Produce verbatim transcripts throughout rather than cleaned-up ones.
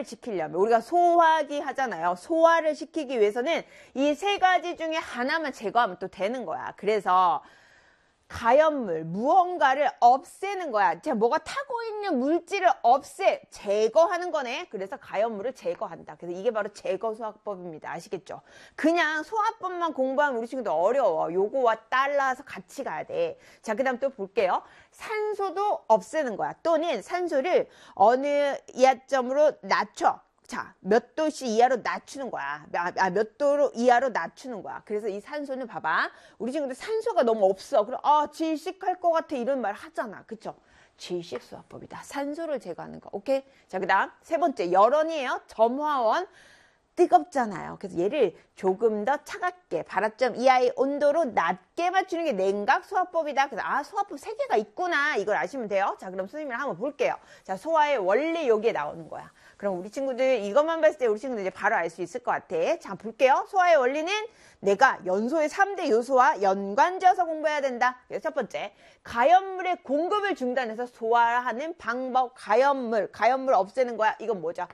소화를 시키려면 우리가 소화기 하잖아요. 소화를 시키기 위해서는 이 세 가지 중에 하나만 제거하면 또 되는 거야. 그래서 가염물, 무언가를 없애는 거야. 제가 뭐가 타고 있는 물질을 없애, 제거하는 거네. 그래서 가염물을 제거한다. 그래서 이게 바로 제거 소화법입니다. 아시겠죠? 그냥 소화법만 공부하면 우리 친구들 어려워. 요거와 따라서 같이 가야 돼. 자, 그 다음 또 볼게요. 산소도 없애는 거야. 또는 산소를 어느 이하점으로 낮춰. 자, 몇 도씨 이하로 낮추는 거야. 아, 몇 도로 이하로 낮추는 거야. 그래서 이 산소는 봐봐. 우리 친구들 산소가 너무 없어. 그럼 아, 질식할 것 같아. 이런 말 하잖아. 그쵸? 질식소화법이다. 산소를 제거하는 거. 오케이? 자, 그 다음 세 번째. 열원이에요. 점화원. 뜨겁잖아요. 그래서 얘를 조금 더 차갑게 발화점 이하의 온도로 낮게 맞추는 게 냉각 소화법이다. 그래서 아, 소화법 세 개가 있구나. 이걸 아시면 돼요. 자, 그럼 선생님이랑 한번 볼게요. 자, 소화의 원리 여기에 나오는 거야. 그럼 우리 친구들 이것만 봤을 때 우리 친구들 이제 바로 알 수 있을 것 같아. 자, 볼게요. 소화의 원리는 내가 연소의 삼 대 요소와 연관지어서 공부해야 된다. 그래서 첫 번째, 가염물의 공급을 중단해서 소화하는 방법. 가염물, 가염물 없애는 거야. 이건 뭐죠?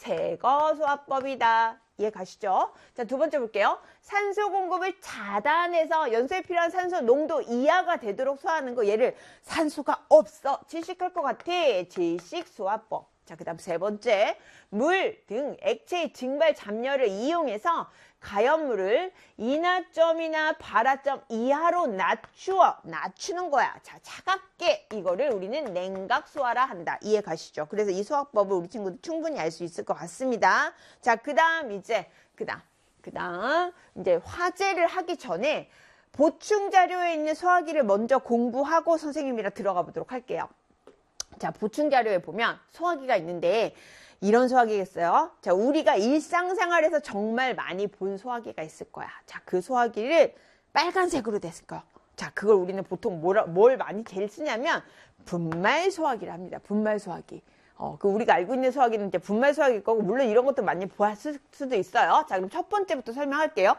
제거 소화법이다. 이해 가시죠? 자, 두 번째 볼게요. 산소 공급을 차단해서 연소에 필요한 산소 농도 이하가 되도록 소화하는 거. 얘를 산소가 없어. 질식할 것 같아. 질식 소화법. 자, 그 다음 세 번째, 물 등 액체의 증발 잡열을 이용해서 가염물을 인하점이나 발화점 이하로 낮추어, 낮추는 거야. 자, 차갑게 이거를 우리는 냉각 소화라 한다. 이해 가시죠? 그래서 이 소화법을 우리 친구들 충분히 알 수 있을 것 같습니다. 자, 그 다음 이제, 그 다음, 그 다음 이제 화제를 하기 전에 보충 자료에 있는 소화기를 먼저 공부하고 선생님이랑 들어가 보도록 할게요. 자, 보충 자료에 보면 소화기가 있는데 이런 소화기가 있어요. 자, 우리가 일상생활에서 정말 많이 본 소화기가 있을 거야. 자, 그 소화기를 빨간색으로 됐을 거야. 자, 그걸 우리는 보통 뭘, 뭘 많이 제일 쓰냐면 분말 소화기를 합니다. 분말 소화기. 어, 그 우리가 알고 있는 소화기는 이제 분말 소화기일 거고, 물론 이런 것도 많이 보았을 수도 있어요. 자, 그럼 첫 번째부터 설명할게요.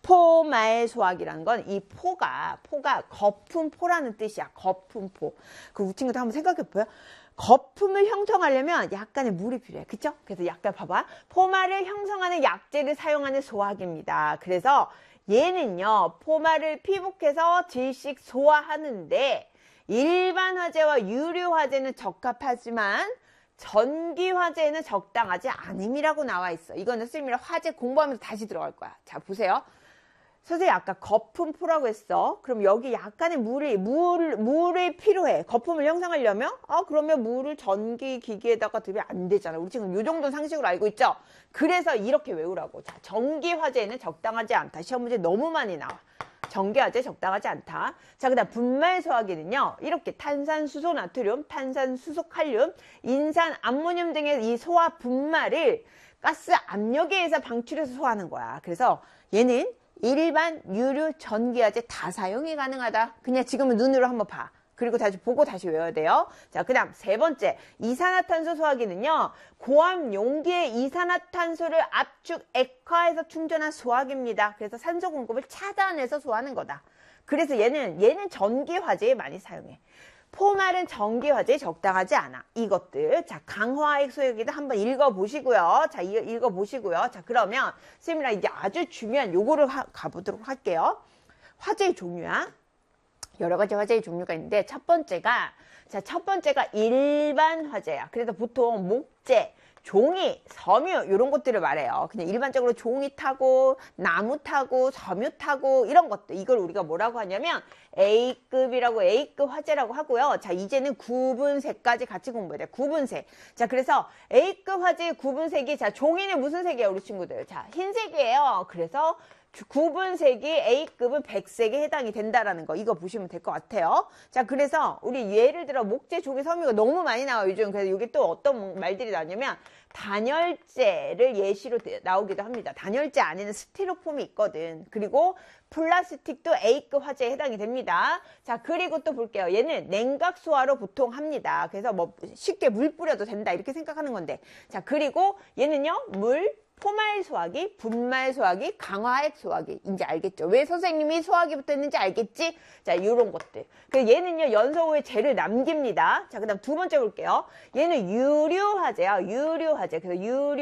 포말 소화기라는 건 이 포가, 포가 거품포라는 뜻이야. 거품포. 그 우리 친구들 한번 생각해 보여. 거품을 형성하려면 약간의 물이 필요해. 그쵸? 그래서 약간 봐봐. 포말을 형성하는 약재를 사용하는 소화기입니다. 그래서 얘는요, 포말을 피복해서 질식 소화하는데 일반 화재와 유류 화재는 적합하지만 전기 화재는 적당하지 않음이라고 나와 있어. 이거는 선생님이랑 화재 공부하면서 다시 들어갈 거야. 자, 보세요. 선생님 아까 거품포라고 했어. 그럼 여기 약간의 물이, 물, 물이 필요해. 거품을 형성하려면? 아, 그러면 물을 전기 기기에다가 들면 안 되잖아. 우리 지금 이 정도 상식으로 알고 있죠? 그래서 이렇게 외우라고. 자, 전기 화재는 적당하지 않다. 시험 문제 너무 많이 나와. 전기화재 적당하지 않다. 자, 그 다음 분말 소화기는요. 이렇게 탄산수소 나트륨, 탄산수소 칼륨, 인산 암모늄 등의 이 소화 분말을 가스 압력에 의해서 방출해서 소화하는 거야. 그래서 얘는 일반 유류 전기화재 다 사용이 가능하다. 그냥 지금은 눈으로 한번 봐. 그리고 다시 보고 다시 외워야 돼요. 자, 그 다음 세 번째, 이산화탄소 소화기는요, 고압 용기에 이산화탄소를 압축 액화해서 충전한 소화기입니다. 그래서 산소 공급을 차단해서 소화하는 거다. 그래서 얘는 얘는 전기 화재에 많이 사용해. 포말은 전기 화재에 적당하지 않아. 이것들. 자, 강화액 소화기도 한번 읽어보시고요. 자, 읽어보시고요. 자, 그러면 쌤이랑 이제 아주 중요한 요거를 하, 가보도록 할게요. 화재의 종류야. 여러 가지 화재의 종류가 있는데 첫 번째가 자, 첫 번째가 일반 화재야. 그래서 보통 목재, 종이, 섬유 이런 것들을 말해요. 그냥 일반적으로 종이 타고 나무 타고 섬유 타고 이런 것들 이걸 우리가 뭐라고 하냐면 A급이라고 A급 화재라고 하고요. 자, 이제는 구분색까지 같이 공부해야 돼. 구분색. 자, 그래서 A급 화재의 구분색이 자, 종이는 무슨 색이에요, 우리 친구들? 자, 흰색이에요. 그래서 구분색이 A급은 백색에 해당이 된다라는 거 이거 보시면 될 것 같아요. 자, 그래서 우리 예를 들어 목재, 종이, 섬유가 너무 많이 나와요 요즘. 그래서 여기 또 어떤 말들이 나오냐면 단열재를 예시로 나오기도 합니다. 단열재 안에는 스티로폼이 있거든. 그리고 플라스틱도 A급 화재에 해당이 됩니다. 자, 그리고 또 볼게요. 얘는 냉각 소화로 보통 합니다. 그래서 뭐 쉽게 물 뿌려도 된다 이렇게 생각하는 건데. 자, 그리고 얘는요 물, 포말 소화기, 분말 소화기, 강화액 소화기. 이제 알겠죠? 왜 선생님이 소화기부터 했는지 알겠지? 자, 요런 것들. 그래서 얘는요, 연소 후에 재를 남깁니다. 자, 그 다음 두 번째 볼게요. 얘는 유류 화재야. 유류 화재. 그래서 유류